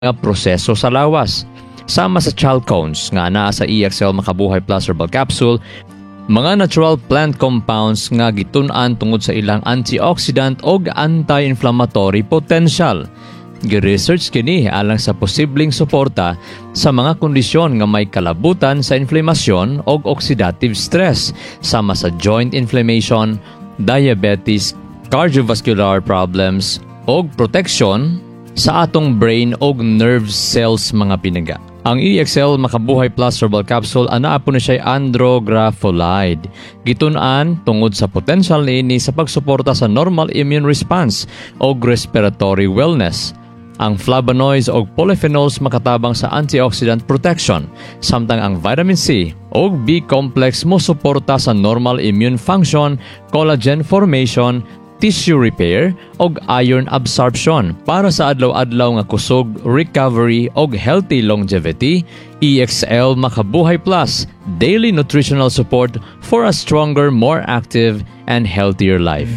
mga proseso sa lawas. Sama sa chalcones nga naa sa EXL Makabuhay Plus Herbal Capsule, mga natural plant compounds nga gitun-an tungod sa ilang antioxidant o anti-inflammatory potential. Gi-research kini alang sa posibleng suporta sa mga kondisyon nga may kalabutan sa inflamasyon o oxidative stress, sama sa joint inflammation, diabetes, cardiovascular problems o protection sa atong brain o nerve cells mga pinangga. Ang EXL Makabuhay Plus Herbal Capsule anaa po na siya andrografolide. Gitun-an tungod sa potential niini sa pagsuporta sa normal immune response o respiratory wellness. Ang flavonoids o polyphenols makatabang sa antioxidant protection, samtang ang vitamin C o B-complex mo suporta sa normal immune function, collagen formation, tissue repair o iron absorption para sa adlaw-adlaw nga kusog, recovery o healthy longevity. EXL Makabuhay Plus, daily nutritional support for a stronger, more active and healthier life.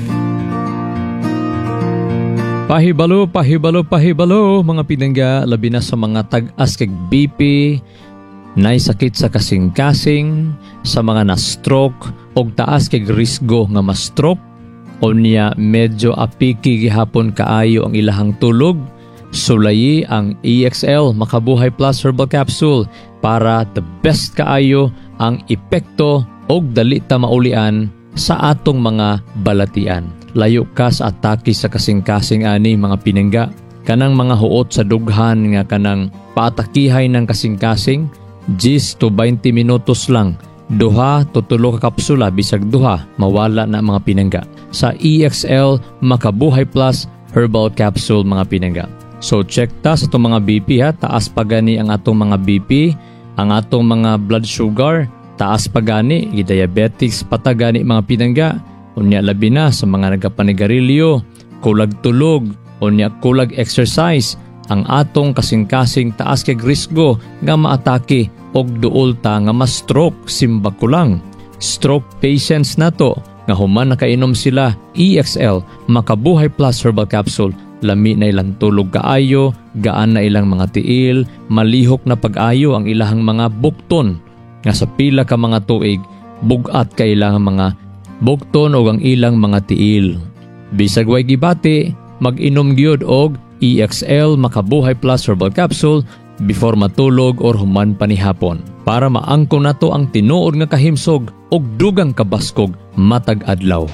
Pahibalo mga pinangga, labi na sa mga tag-as kag BP, naisakit sa kasing-kasing, sa mga na-stroke o taas kag risgo nga ma-stroke, o niya medyo apiki gihapon kaayo ang ilahang tulog, sulayi ang EXL Makabuhay Plus Herbal Capsule para the best kaayo ang epekto o dali ta maulian sa atong mga balatian. Layo ka sa atake sa kasing-kasing ani mga pinangga. Kanang mga huot sa dughan nga kanang paatakihay ng kasing-kasing, 10 to 20 minutos lang. 2 to 3 ka kapsula bisag 2 mawala na mga pinangga sa EXL Makabuhay Plus Herbal Capsule mga pinangga. So check ta sa itong mga BP ha, taas pa gani ang atong mga BP, ang atong mga blood sugar, taas pa gani, diabetics patagani mga pinangga. Unya labi na sa mga nagapanigarilyo, kulag tulog, unya kulag exercise, ang atong kasing-kasing taas kay risgo nga maatake og duol ta nga ma-stroke simba kulang. Stroke patients nato nga human nakainom sila EXL Makabuhay Plus Herbal Capsule, lami na ilang tulog kaayo, gaan na ilang mga tiil, malihok na pag-ayo ang ilahang mga bukton nga sa pila ka mga tuig bugat ka ilang mga bukton o ang ilang mga tiil. Bisag way gibati, mag-inom gyud og EXL Makabuhay Plus Herbal Capsule before matulog or human panihapon para maangko nato ang tinuod nga kahimsog og dugang kabaskog matag adlaw.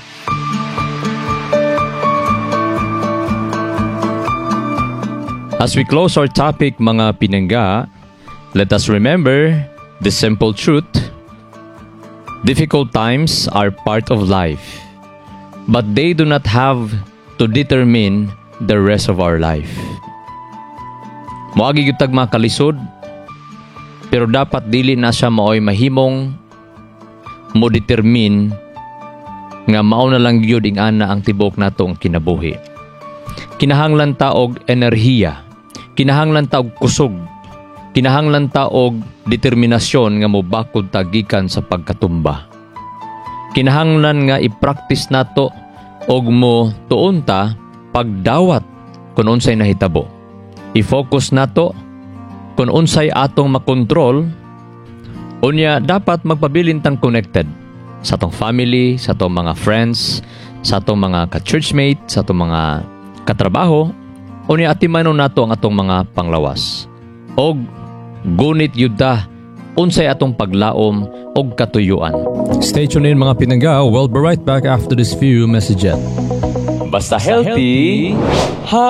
As we close our topic mga pinangga, let us remember the simple truth. Difficult times are part of life, but they do not have to determine the rest of our life. Moagi gyud tag mga kalisod, pero dapat dili na siya maoy mahimong mo determine nga mao na lang gyud ing ana ang tibok natong kinabuhi. Kinahanglan ta og enerhiya, kinahanglan ta og kusog, kinahanglan ta og determinasyon nga mobakod ta gikan sa pagkatumba. Kinahanglan nga i-practice nato og mo tuon ta pagdawat kung unsay nahitabo. I-focus nato kung unsay atong makontrol. Unya dapat magpabilin tang connected sa atong family, sa atong mga friends, sa atong mga ka-churchmate, sa atong mga katrabaho. Unya atimanon nato ang atong mga panglawas. Og gunit yuda unsay atong paglaom og katuyuan. Stay tuned in mga pinangga. We'll be right back after this few messages. Basta healthy,